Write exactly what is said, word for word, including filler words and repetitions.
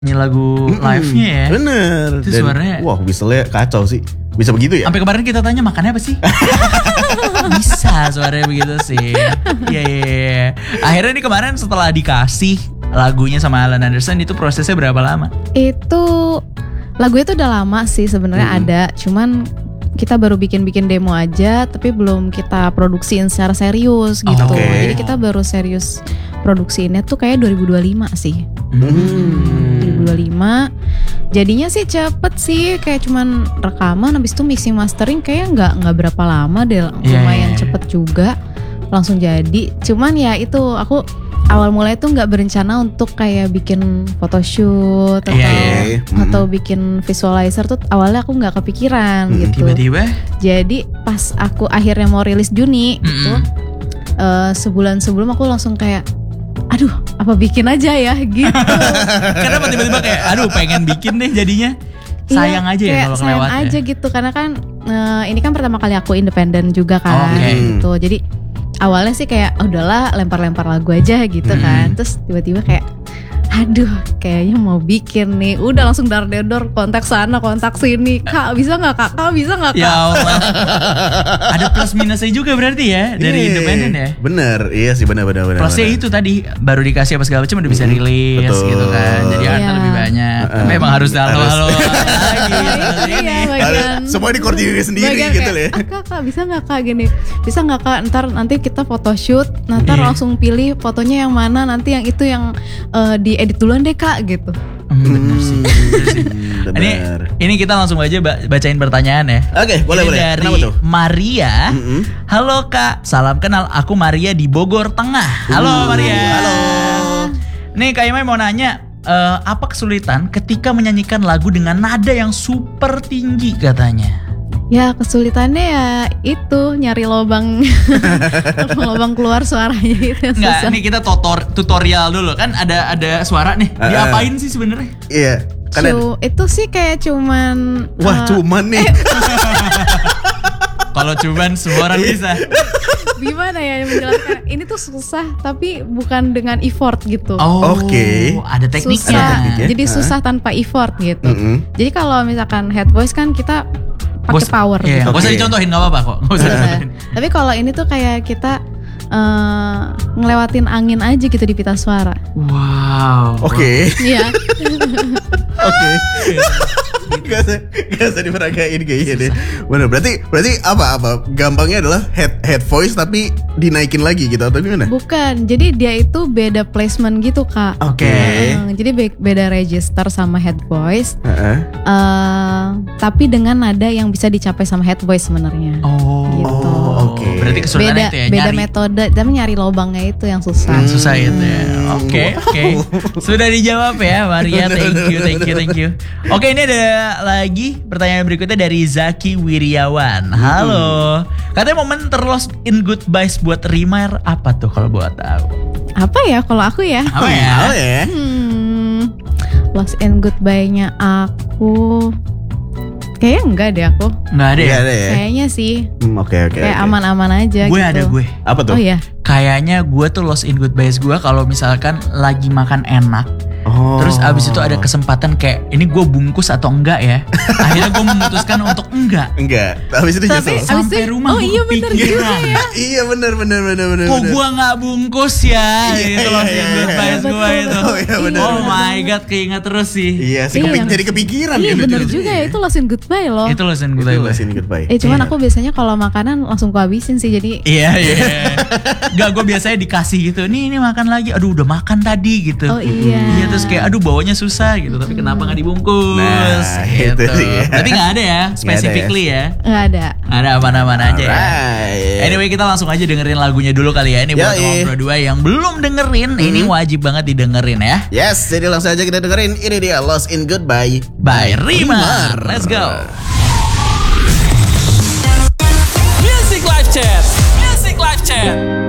Ini lagu Mm-mm. live-nya ya. Bener. Itu Dan, suaranya. wah whistle-nya kacau sih. Bisa begitu ya? Sampai kemarin kita tanya makannya apa sih? Bisa suaranya begitu sih. Iya iya iya. Akhirnya nih kemarin setelah dikasih lagunya sama Alan Anderson, itu prosesnya berapa lama? Itu lagu itu udah lama sih sebenarnya Mm-mm. ada, cuman kita baru bikin-bikin demo aja, tapi belum kita produksiin secara serius gitu. Oke. Jadi kita baru serius produksiinnya tuh kayak dua ribu dua puluh lima sih. Hmm. dua ribu dua puluh lima. Jadinya sih cepet sih, kayak cuman rekaman, habis itu mixing mastering kayak nggak nggak berapa lama deh, Iya, lumayan iya, iya. cepet juga, langsung jadi. Cuman ya itu aku awal mulai tuh nggak berencana untuk kayak bikin photoshoot atau Iya, iya. Hmm. atau bikin visualizer tuh awalnya aku nggak kepikiran Hmm, gitu. Tiba-tiba. Jadi pas aku akhirnya mau rilis Juni gitu, Mm-mm. eh, sebulan sebelum aku langsung kayak, aduh apa bikin aja ya gitu. Kenapa tiba-tiba kayak aduh pengen bikin deh jadinya. Sayang Iya, aja ya kayak kalau sayang kelewat aja ya. gitu karena kan eh, ini kan pertama kali aku independen juga kan Oke. gitu. Jadi awalnya sih kayak oh, udahlah lempar-lempar lagu aja gitu Hmm. kan. Terus tiba-tiba kayak aduh kayaknya mau bikin nih. Udah langsung dar-dedor kontak sana kontak sini. Kak bisa nggak kak? Kak bisa nggak kak? Ya Allah. Ada plus minusnya juga berarti ya dari Iya, independen ya. Bener, iya sih bener bener bener. Plusnya bener. itu tadi baru dikasih apa segala macam udah bisa Mm-mm. rilis Betul. gitu kan. Jadi artnya Iya. lebih banyak. Uh-uh. Tapi emang harus halo halo Harus. lagi. Iya, Ada- bagian semua dikoordinir sendiri bagian gitu kayak, ya. "Ah, kak, kak bisa nggak kak gini? Bisa nggak kak? Ntar nanti kita photoshoot, ntar Iya. langsung pilih fotonya yang mana, nanti yang itu yang eh, diedit duluan deh kak gitu." Hmm, bener sih. Bener sih. Hmm, Ini bener. ini kita langsung aja ba- bacain pertanyaan ya. Oke, boleh Ini boleh. dari Kenapa tuh? Maria. Mm-mm. Halo Kak, salam kenal. Aku Maria di Bogor Tengah. Halo Uh, Maria. halo. Nih Kak Imai mau nanya, eh, apa kesulitan ketika menyanyikan lagu dengan nada yang super tinggi katanya? Ya kesulitannya ya itu nyari lobang lobang keluar suaranya itu yang Enggak, susah. ini kita tutor, tutorial dulu kan ada ada suara nih. Uh, uh. Diapain sih sebenarnya? Iya. Kan ada- Cu- itu sih kayak cuman Wah, eh, cuman nih. Kalau cuman semua orang bisa. gimana ya menjelaskan? Ini tuh susah tapi bukan dengan effort gitu. Oh, Oke. ada tekniknya. Susah. Ada tekniknya. Jadi Hah? susah tanpa effort gitu. Mm-mm. Jadi kalau misalkan head voice kan kita pakai Gak usah- power Iya, gitu. gak usah Oke. dicontohin, gak apa-apa kok. Gak usah Iya. dicontohin. Tapi kalau ini tuh kayak kita eh, ngelewatin angin aja gitu di pita suara. Wow. Oke. Iya. Oke. Gak usah, gak usah diperagain kayaknya deh. Bener, berarti berarti apa apa? Gampangnya adalah head head voice tapi dinaikin lagi gitu atau gimana? Bukan. Jadi dia itu beda placement gitu kak. Oke. Hmm, jadi be- beda register sama head voice. Heeh. eh, tapi dengan nada yang bisa dicapai sama head voice sebenarnya. Oh, Gitu. Oh, oke. Berarti kesulitannya Beda itu ya, beda nyari metode. Tapi nyari lobangnya itu yang susah. Hmm. susah itu ya. Oke, oke. Sudah dijawab ya, Maria. Thank you, thank you, thank you. Oke, ini ada lagi pertanyaan berikutnya dari Zaki Wiryawan. Halo. Katanya momen terlost in goodbyes buat Rimar apa tuh kalau buat tahu? Apa ya kalau aku ya? Apa ya? Oh ya. Hmm, lost and goodbye-nya aku kayaknya enggak deh aku. Nggak ada ya? Iya ada ya. Kayaknya sih Hmm, Oke oke. kayak oke. aman-aman aja Gue gitu. ada gue. Apa tuh? Oh iya. Kayaknya gue tuh lost in goodbyes gue kalau misalkan lagi makan enak. Oh. Terus abis itu ada kesempatan kayak ini gue bungkus atau enggak ya. Akhirnya gue memutuskan untuk enggak. Enggak. Habis itu Tapi nyesel. abis Sampai itu- rumah oh gue iya bener kepikiran. juga ya. Iya benar benar benar benar. Kok benar. gue nggak bungkus ya? Iya, Gitu iya, loh iya, in iya. goodbyes gue Betul, itu. Oh iya benar. Oh benar. my god, keinget terus sih. Iya sih Iya, kepik- yang- jadi kepikiran Iya gitu. bener juga ya itu lost and goodbye loh. Itu loh sen gue. Itu last in goodbye. Eh cuman Iya. aku biasanya kalau makanan langsung ku habisin sih jadi Iya iya. Gak, gue biasanya dikasih gitu. Nih ini makan lagi. Aduh udah makan tadi gitu. oh iya. Iya terus kayak aduh bawanya susah gitu. Tapi kenapa nggak dibungkus? Nah, gitu. itu dia. Tapi nggak ada ya, specifically ya. Nggak ada. Ada aman-aman aja ya. Alright. Anyway kita langsung aja dengerin lagunya dulu kali ya. Ini buat Yoi. ngobrol dua yang belum dengerin. Ini wajib banget didengerin ya. Yes, jadi langsung aja kita dengerin. Ini dia Lost in Goodbye By Rimar. Let's go. Music Live Chat. Music Live Chat.